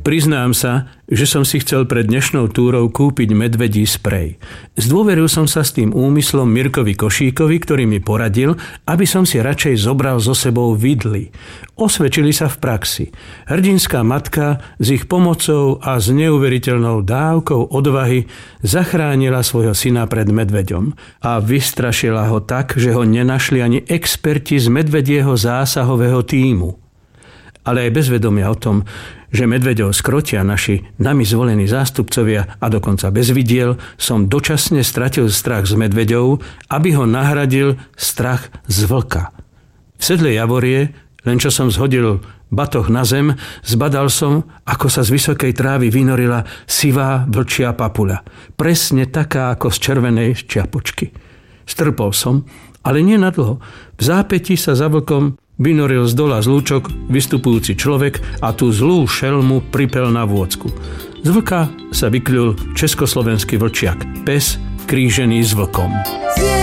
Priznám sa, že som si chcel pred dnešnou túrou kúpiť medvedí sprej. Zdôveril som sa s tým úmyslom Mirkovi Košíkovi, ktorý mi poradil, aby som si radšej zobral so sebou vidly. Osvedčili sa v praxi. Hrdinská matka s ich pomocou a s neuveriteľnou dávkou odvahy zachránila svojho syna pred medveďom a vystrašila ho tak, že ho nenašli ani experti z medvedieho zásahového tímu. Ale aj bez vedomia o tom, že medveďov skrotia naši nami zvolení zástupcovia a dokonca bez vidiel, som dočasne stratil strach z medveďov, aby ho nahradil strach z vlka. V sedle Javorie, len čo som zhodil batoh na zem, zbadal som, ako sa z vysokej trávy vynorila sivá vlčia papuľa. Presne taká ako z červenej čiapočky. Strpol som, ale nie nadlho. V zápäti sa za vlkom vynoril z dola z lúčok vystupujúci človek a tú zlú šelmu pripel na vôcku. Z vlka sa vykľul československý vlčiak, pes krížený s vlkom.